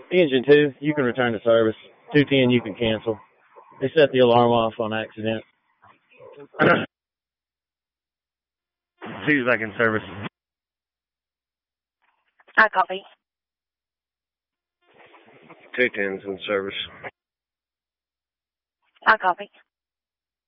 Engine 2, you can return to service. 210, you can cancel. They set the alarm off on accident. Two's back in service. I copy. 210's in service. I copy.